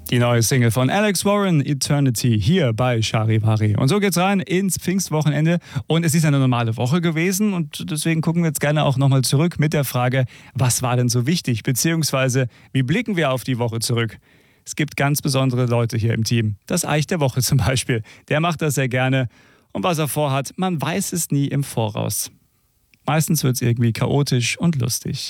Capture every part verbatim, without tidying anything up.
Die neue Single von Alex Warren, Eternity, hier bei Charivari. Und so geht's rein ins Pfingstwochenende. Und es ist eine normale Woche gewesen und deswegen gucken wir jetzt gerne auch nochmal zurück mit der Frage, was war denn so wichtig? Beziehungsweise, wie blicken wir auf die Woche zurück? Es gibt ganz besondere Leute hier im Team. Das Eich der Woche zum Beispiel. Der macht das sehr gerne. Und was er vorhat, man weiß es nie im Voraus. Meistens wird's irgendwie chaotisch und lustig.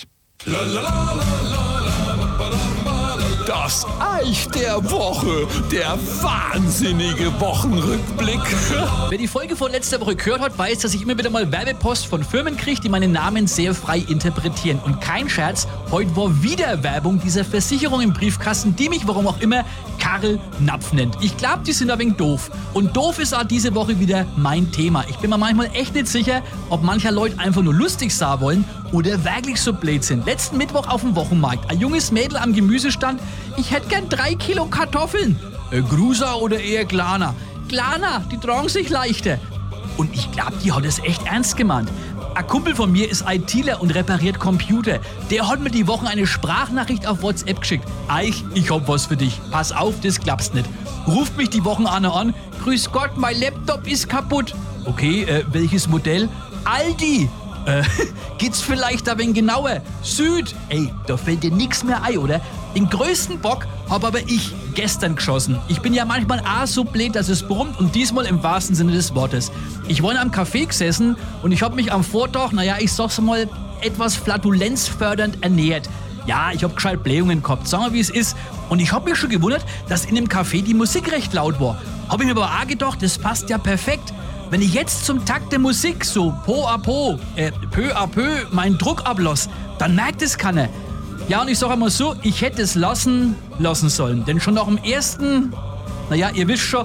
Das Eich der Woche, der wahnsinnige Wochenrückblick. Wer die Folge von letzter Woche gehört hat, weiß, dass ich immer wieder mal Werbepost von Firmen kriege, die meinen Namen sehr frei interpretieren. Und kein Scherz, heute war wieder Werbung dieser Versicherung im Briefkasten, die mich, warum auch immer, Karl Napf nennt. Ich glaube, die sind ein wenig doof. Und doof ist auch diese Woche wieder mein Thema. Ich bin mir manchmal echt nicht sicher, ob mancher Leute einfach nur lustig sein wollen oder wirklich so blöd sind. Letzten Mittwoch auf dem Wochenmarkt. Ein junges Mädel am Gemüsestand. Ich hätte gern drei Kilo Kartoffeln. Äh, Gruser oder eher Glaner? Glaner, die tragen sich leichter. Und ich glaube, die hat es echt ernst gemeint. Ein Kumpel von mir ist ITler und repariert Computer. Der hat mir die Woche eine Sprachnachricht auf WhatsApp geschickt. Eich, ich hab was für dich. Pass auf, das klappt's nicht. Ruft mich die Wochen an an. Grüß Gott, mein Laptop ist kaputt. Okay, äh, welches Modell? Aldi. Äh, geht's vielleicht ein wenig genauer? Süd. Ey, da fällt dir nix mehr ein, oder? Den größten Bock hab aber ich gestern geschossen. Ich bin ja manchmal auch so blöd, dass es brummt und diesmal im wahrsten Sinne des Wortes. Ich war in einem Café gesessen und ich hab mich am Vortag, naja, ich sag's mal, etwas flatulenzfördernd ernährt. Ja, ich hab gescheit Blähungen gehabt, sagen wir wie es ist. Und ich hab mich schon gewundert, dass in dem Café die Musik recht laut war. Hab ich mir aber auch gedacht, das passt ja perfekt. Wenn ich jetzt zum Takt der Musik so po à po, äh, peu à peu meinen Druck ablasse, dann merkt es keiner. Ja, und ich sag einmal so, ich hätte es lassen, lassen sollen. Denn schon nach dem ersten, naja, ihr wisst schon,